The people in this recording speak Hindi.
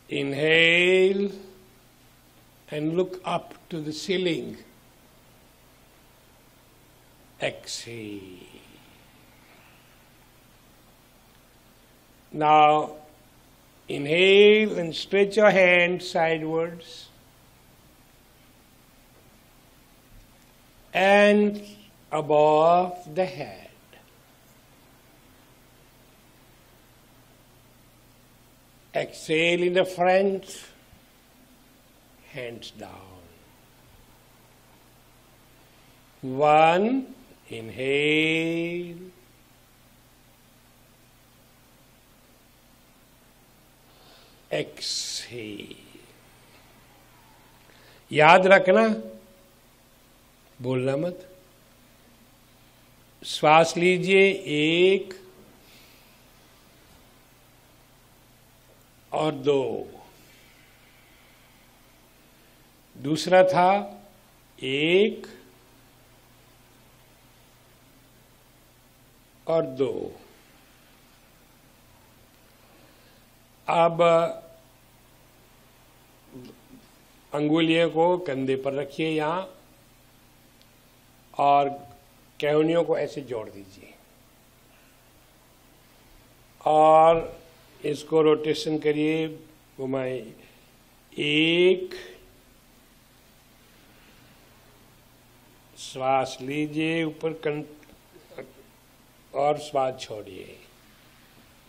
Inhale and look up to the ceiling. Exhale. Now, inhale and stretch your hands sidewards. And above the head. Exhale in the front, hands down. One, inhale. Exhale. याद रखना, बोलना मत। श्वास लीजिए, एक और दो। दूसरा था एक और दो। अब अंगुलियों को कंधे पर रखिए यहाँ और केहनियों को ऐसे जोड़ दीजिए और इसको रोटेशन करिए, घुमाए। एक, श्वास लीजिए ऊपर और श्वास छोड़िए।